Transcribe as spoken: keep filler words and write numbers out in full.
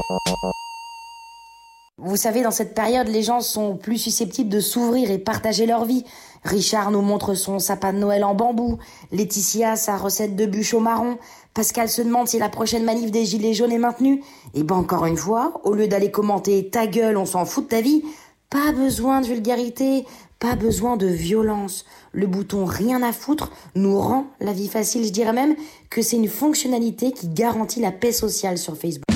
Vous savez, dans cette période, les gens sont plus susceptibles de s'ouvrir et partager leur vie. Richard nous montre son sapin de Noël en bambou, Laetitia sa recette de bûche au marron, Pascal se demande si la prochaine manif des Gilets jaunes est maintenue. Et ben encore une fois, au lieu d'aller commenter « ta gueule, on s'en fout de ta vie », pas besoin de vulgarité, pas besoin de violence. Le bouton « rien à foutre » nous rend la vie facile, je dirais même que c'est une fonctionnalité qui garantit la paix sociale sur Facebook.